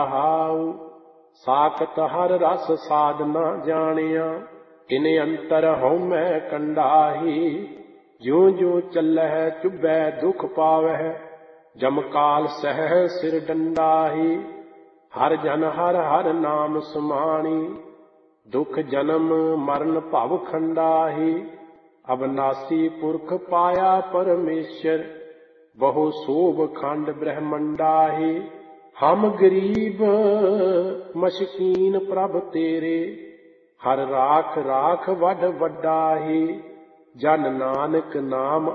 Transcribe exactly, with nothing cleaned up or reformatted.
How ਸਾਖਤ ਹਰ ਰਸ ਸਾਧ ਨਾ ਜਾਣਿਆ। ਇਨ ਅੰਤਰ ਹਉ ਮੈਂ ਕੰਡਾਹੀ ਜਿਉ ਜਿਉ ਚੱਲਹਿ ਚੁਭੈ ਦੁਖ ਪਾਵਹਿ ਜਮ ਕਾਲ ਸਹਿ ਸਿਰ ਡੰਡਾਹੀ। ਹਰ ਜਨ ਹਰ ਹਰ ਨਾਮ ਸਮਾਣੀ ਦੁਖ ਜਨਮ ਮਰਨ ਭਵ ਖੰਡਾਹੀ। ਅਬਨਾਸੀ ਪੁਰਖ ਪਾਇਆ ਪਰਮੇਸ਼ਰ ਬਹੁ ਸੋਭ ਖੰਡ ਬ੍ਰਹਮੰਡਾਹੀ। ਹਮ ਗਰੀਬ ਮਸ਼ਕੀਨ ਪ੍ਰਭ ਤੇਰੇ ਹਰ ਰਾਖ ਰਾਖ ਵੱਡ ਵੱਡਾਹੀ। ਜਨ ਨਾਨਕ ਨਾਮ